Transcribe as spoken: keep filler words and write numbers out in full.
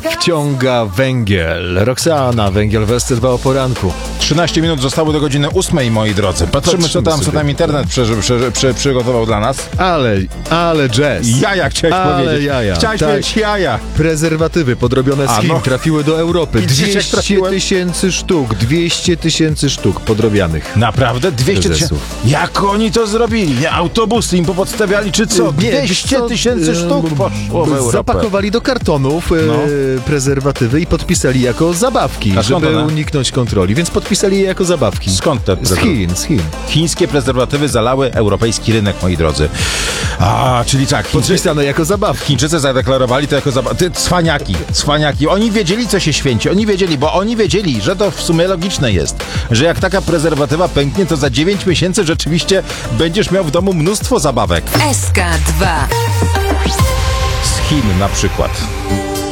wciąga węgiel. Roxana, Węgiel w S C dwa o poranku. trzynaście minut zostało do godziny ósmej, moi drodzy. Patrzymy, Patrzymy co tam, co sobie. tam internet przy, przy, przy, przygotował dla nas. Ale, ale jazz. Jaja chciałeś Ale powiedzieć. jaja, Chciałeś tak. powiedzieć jaja. Prezerwatywy podrobione z A, Chin no. trafiły do Europy. Widzisz, jak dwieście trafiłem? tysięcy sztuk, dwieście tysięcy sztuk podrobianych. Naprawdę? dwieście tysięcy? Prezesów. Jak oni to zrobili? Nie, autobusy im popodstawiali, czy co? Nie, wiesz dwieście co, tysięcy e, sztuk poszło w Europę. Zapakowali do kartonów e, No. prezerwatywy i podpisali jako zabawki, A skąd żeby one? uniknąć kontroli, więc podpisali je jako zabawki. Skąd te Z prezerwatywy? Chin, z Chin. Chińskie prezerwatywy zalały europejski rynek, moi drodzy. A, czyli tak, Chińczycy, Podpisane jako zabawki. Chińczycy zadeklarowali to jako zabawki. Ty, cwaniaki, cwaniaki. Oni wiedzieli, co się święci. Oni wiedzieli, bo oni wiedzieli, że to w sumie logiczne jest, że jak taka prezerwatywa pęknie, to za dziewięć miesięcy rzeczywiście będziesz miał w domu mnóstwo zabawek. S K dwa. Z Chin na przykład.